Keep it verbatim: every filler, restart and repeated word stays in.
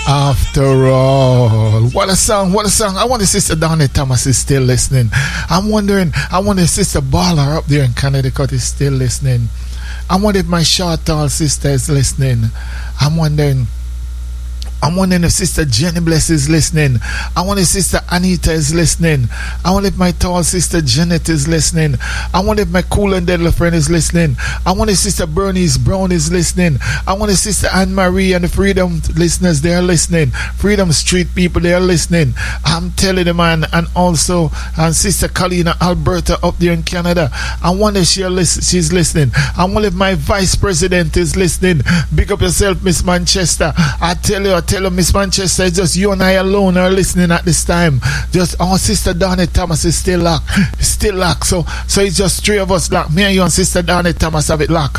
After all, what a song, what a song. I wonder if Sister Donnie Thomas is still listening. I'm wondering, I wonder if Sister Baller up there in Connecticut is still listening. I wonder if my short tall sister is listening. I'm wondering I'm wondering if Sister Jenny Bless is listening. I wonder if Sister Anita is listening. I wonder if my tall sister Janet is listening. I wonder if my cool and deadly friend is listening. I wonder if Sister Bernice Brown is listening. I wonder if Sister Anne Marie and the Freedom listeners, they are listening. Freedom Street people, they are listening. I'm telling you, man. And also, and Sister Colina Alberta up there in Canada. I wonder if she listen, she's listening. I wonder if my Vice President is listening. Big up yourself, Miss Manchester. I tell you, I tell you, Miss Manchester, it's just you and I alone are listening at this time. Just our Sister Donnie Thomas is still locked. Still locked. So, so it's just three of us locked. Me and you and Sister Donnie Thomas have it locked.